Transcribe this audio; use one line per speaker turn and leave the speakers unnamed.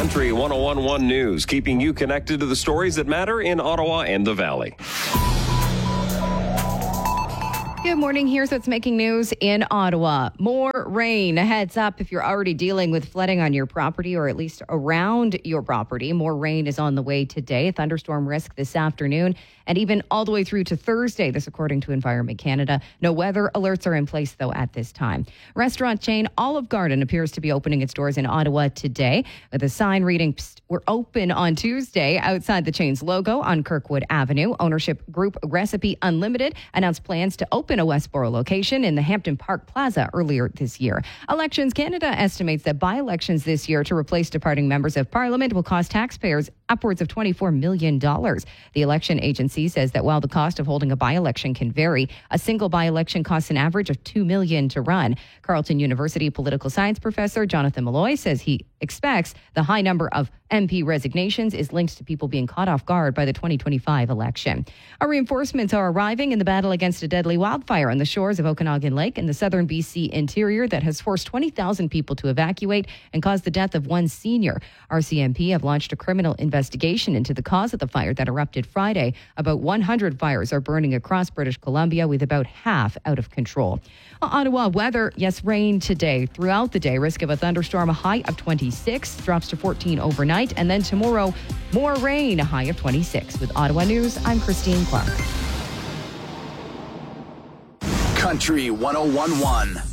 Country 101.1 News, keeping you connected to the stories that matter in Ottawa and the Valley.
Good morning. Here's what's making news in Ottawa. More rain. A heads up if you're already dealing with flooding on your property or at least around your property. More rain is on the way today. A thunderstorm risk this afternoon and even all the way through to Thursday. This according to Environment Canada. No weather alerts are in place, though, at this time. Restaurant chain Olive Garden appears to be opening its doors in Ottawa today with a sign reading, "We're open on Tuesday," outside the chain's logo on Kirkwood Avenue. Ownership group Recipe Unlimited announced plans to open a Westboro location in the Hampton Park Plaza earlier this year. Elections Canada estimates that by-elections this year to replace departing members of Parliament will cost taxpayers upwards of $24 million. The election agency says that while the cost of holding a by-election can vary, a single by-election costs an average of $2 million to run. Carleton University political science professor Jonathan Malloy says he expects the high number of MP resignations is linked to people being caught off guard by the 2025 election. Our reinforcements are arriving in the battle against a deadly wildfire on the shores of Okanagan Lake in the southern BC interior that has forced 20,000 people to evacuate and caused the death of one senior. RCMP have launched a criminal investigation into the cause of the fire that erupted Friday. About 100 fires are burning across British Columbia, with about half out of control. Ottawa weather, yes, rain today. Throughout the day, risk of a thunderstorm, a high of 26, drops to 14 overnight. And then tomorrow, more rain, a high of 26. With Ottawa News, I'm Christine Clark.
Country 101.1.